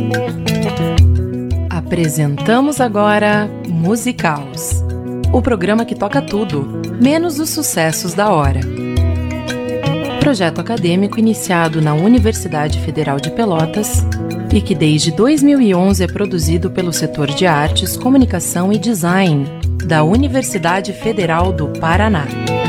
Apresentamos agora Musicaus, o programa que toca tudo, menos os sucessos da hora. Projeto acadêmico iniciado na Universidade Federal de Pelotas e que desde 2011 é produzido pelo setor de artes, comunicação e design da Universidade Federal do Paraná.